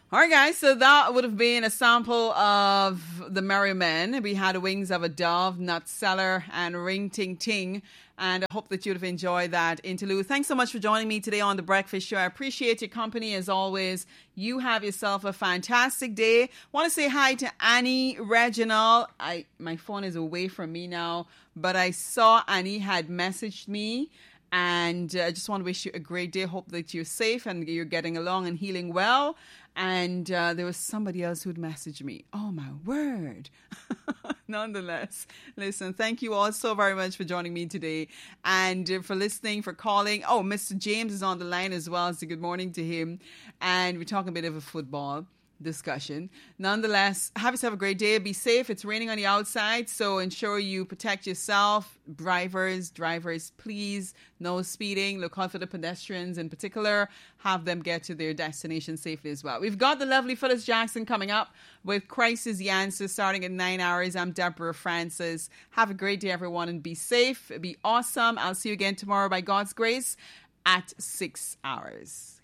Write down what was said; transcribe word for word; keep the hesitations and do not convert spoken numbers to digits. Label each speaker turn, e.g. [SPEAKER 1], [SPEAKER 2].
[SPEAKER 1] All right, guys, so that would have been a sample of The Merry Men. We had Wings of a Dove, Nut Seller, and Ring Ting Ting. And I hope that you'd have enjoyed that interlude. Thanks so much for joining me today on The Breakfast Show. I appreciate your company as always. You have yourself a fantastic day. Want to say hi to Annie Reginald. I My phone is away from me now, but I saw Annie had messaged me. And I uh, just want to wish you a great day. Hope that you're safe and you're getting along and healing well. And uh, there was somebody else who'd messaged me. Oh, my word. Nonetheless, listen, thank you all so very much for joining me today and uh, for listening, for calling. Oh, Mister James is on the line as well, so good morning to him. And we're talking a bit of a football discussion. Nonetheless, have yourself a great day. Be safe. It's raining on the outside, so ensure you protect yourself. Drivers, drivers, please, no speeding. Look out for the pedestrians in particular. Have them get to their destination safely as well. We've got the lovely Phyllis Jackson coming up with Crisis the Answer starting at nine hours. I'm Deborah Francis. Have a great day, everyone, and be safe. Be awesome. I'll see you again tomorrow by God's grace at six hours.